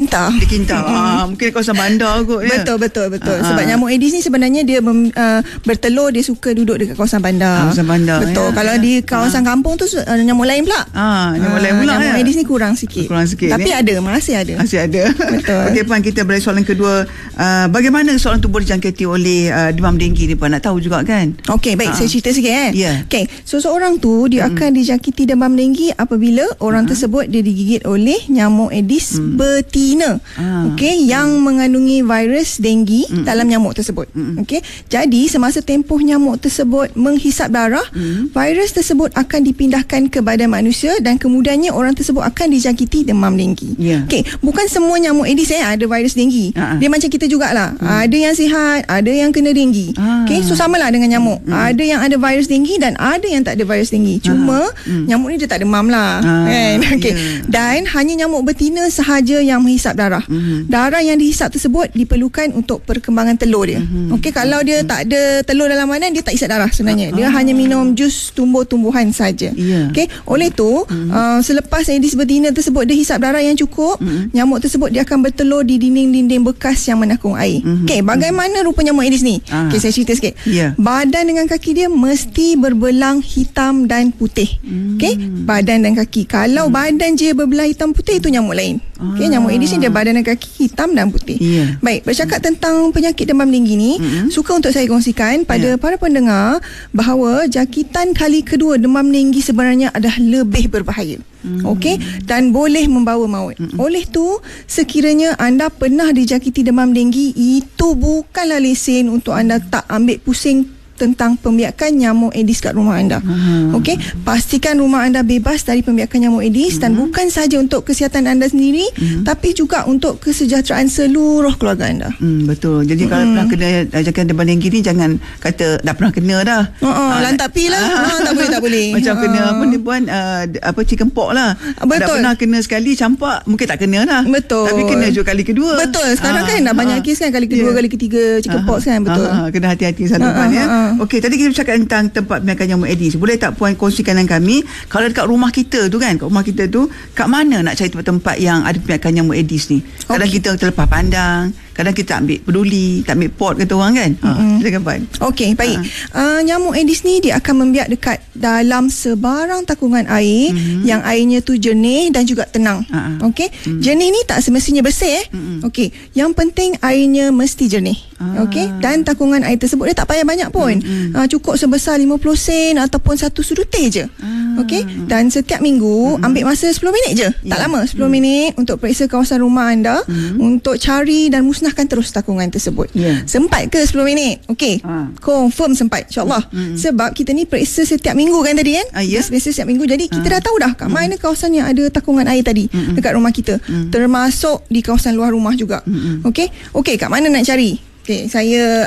Dikintar. Mungkin kawasan bandar kot ya. Betul. Sebab nyamuk Aedes ni sebenarnya dia bertelur, dia suka duduk dekat kawasan bandar. Betul. Kalau di kawasan kampung tu nyamuk lain pula. Nyamuk lain pula. Nyamuk Aedes ni kurang sikit. Tapi masih ada. Betul. Okey Puan, kita balik soalan kedua. Bagaimana seorang tu boleh dijangkiti oleh demam denggi ni Puan? Nak tahu juga kan? Okey, baik, saya cerita sikit Yeah. Okey, so seorang tu dia akan dijangkiti demam denggi apabila orang tersebut dia digigit oleh nyamuk Aedes betina. Okey, yang mengandungi virus denggi dalam nyamuk tersebut. Okey, jadi semasa tempoh nyamuk tersebut menghisap darah, virus tersebut akan dipindahkan ke badan manusia dan kemudiannya orang tersebut akan dijangkiti demam denggi. Okey, bukan semua nyamuk Aedes ada virus denggi. Dia macam kita jugalah. Ada yang sihat, ada yang kena denggi. Okey, so samalah dengan nyamuk. Ada yang ada virus denggi dan ada yang tak ada virus denggi. Cuma nyamuk ni dia tak demam lah. Kan? Okey. Dan hanya nyamuk betina sahaja yang menghisap darah. Darah yang dihisap tersebut diperlukan untuk perkembangan telur dia. Okey, kalau dia tak ada telur dalam badan, dia tak hisap darah sebenarnya. Dia hanya minum jus tumbuh-tumbuhan saja. Okey, oleh tu selepas Aedes betina tersebut dia hisap darah yang cukup, nyamuk tersebut dia akan bertelur di dinding-dinding bekas yang menakung air. Okey, bagaimana rupa nyamuk Aedes ni? Okey, saya cerita sikit. Badan dengan kaki dia mesti berbelang hitam dan putih. Okey, badan dan kaki. Kalau badan je berbelang hitam putih, itu nyamuk lain. Okey, nyamuk Aedes ni dia badan dan kaki hitam dan putih. Baik, bercakap tentang penyakit demam denggi ni, suka untuk saya kongsikan pada para pendengar bahawa jangkitan kali kedua demam denggi sebenarnya adalah lebih berbahaya. Okey, dan boleh membawa maut. Oleh tu, sekiranya anda pernah dijangkiti demam denggi, itu bukanlah lesen untuk anda tak ambil pusing tentang pembiakan nyamuk Aedes kat rumah anda. Okey, pastikan rumah anda bebas dari pembiakan nyamuk Aedes dan bukan sahaja untuk kesihatan anda sendiri, tapi juga untuk kesejahteraan seluruh keluarga anda. Betul. Jadi kalau pernah kena jangkitan demam denggi ni, jangan kata dah pernah kena dah. Lantapi lah. Tak boleh. Macam kena apa ni Puan, chicken pox lah. Betul. Dah pernah kena sekali campak, mungkin tak kena lah. Betul. Tapi kena juga kali kedua. Betul. Sekarang kan dah banyak kes kan, kali kedua, kali ketiga chicken pox kan. Betul. Kena hati-hati selalu Puan ya. Okey, tadi kita bercakap tentang tempat pembiakan nyamuk Aedes. Boleh tak Puan kongsikan dengan kami, kalau dekat rumah kita tu kan, kat rumah kita tu, kat mana nak cari tempat-tempat yang ada pembiakan nyamuk Aedes ni? Kadang kita terlepas pandang, kadang kita ambil peduli, tak ambil pot kata orang kan. Silakan Puan. Okey, baik. Nyamuk Aedes ni dia akan membiak dekat dalam sebarang takungan air yang airnya tu jernih dan juga tenang. Okey, jernih ni tak semestinya bersih. Okey, yang penting airnya mesti jernih. Okey, dan takungan air tersebut dia tak payah banyak pun. Cukup sebesar 50 sen ataupun satu sudu teh je. Okey, dan setiap minggu ambil masa 10 minit je. Tak lama, 10 minit untuk periksa kawasan rumah anda untuk cari dan musnahkan terus takungan tersebut. Sempat ke 10 minit? Okey, confirm sempat, insyaAllah. Sebab kita ni periksa setiap minggu kan tadi kan? Periksa setiap minggu, jadi kita dah tahu dah kat mana kawasan yang ada takungan air tadi dekat rumah kita, termasuk di kawasan luar rumah juga. Okey, kat mana nak cari? Okey, saya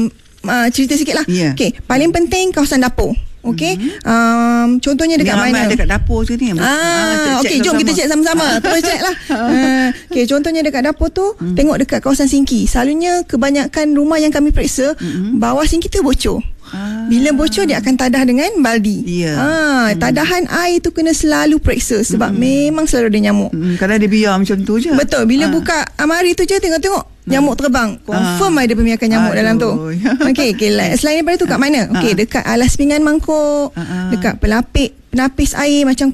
cerita sikit lah. Okey, paling penting kawasan dapur. Okey, contohnya dekat mana? Ada kat dapur je ni. Okey, jom kita cek sama-sama. Terus cek lah. Okey, contohnya dekat dapur tu, tengok dekat kawasan sinki. Selalunya kebanyakan rumah yang kami periksa, bawah sinki tu bocor. Bila bocor dia akan tadah dengan baldi. Tadahan air tu kena selalu periksa sebab memang selalu ada nyamuk. Kadang dia biar macam tu je. Betul. Bila buka amari tu je, tengok-tengok nyamuk terbang. Confirm ada pembiakan nyamuk dalam tu. Okey, selain daripada tu kat mana? Okey, dekat alas pinggan mangkuk, dekat penapis air macam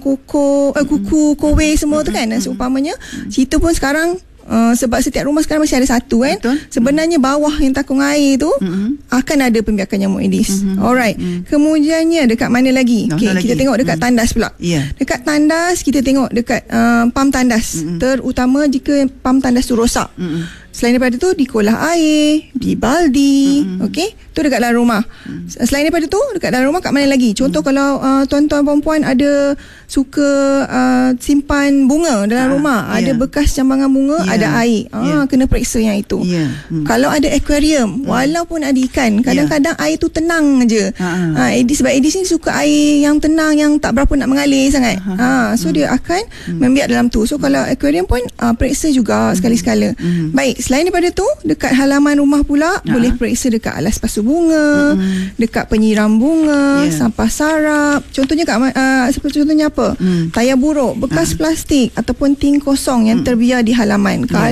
kuku, kowe semua tu kan. Seumpamanya, situ pun sekarang sebab setiap rumah sekarang masih ada satu kan. Sebenarnya bawah yang takung air tu akan ada pembiakan nyamuk Aedes. Alright. Kemudiannya dekat mana lagi? Okey, kita tengok dekat tandas pula. Dekat tandas kita tengok dekat pam tandas. Terutama jika pam tandas tu rosak. Selain daripada tu, di kolah air, di baldi. Okey, tu dekat dalam rumah. Selain daripada tu, dekat dalam rumah kat mana lagi? Contoh kalau tuan-tuan perempuan ada suka simpan bunga dalam rumah, ada bekas jambangan bunga, ada air, kena periksa yang itu. Kalau ada aquarium, walaupun ada ikan, kadang-kadang air tu tenang je. Sebab Aedes ni suka air yang tenang, yang tak berapa nak mengalir sangat. So dia akan membiak dalam tu. So kalau aquarium pun periksa juga sekali-sekala. Baik, selain daripada tu, dekat halaman rumah pula, boleh periksa dekat alas pasu bunga, dekat penyiram bunga, sampah sarap. Contohnya contohnya apa? Tayar buruk, bekas plastik ataupun ting kosong yang terbiar di halaman.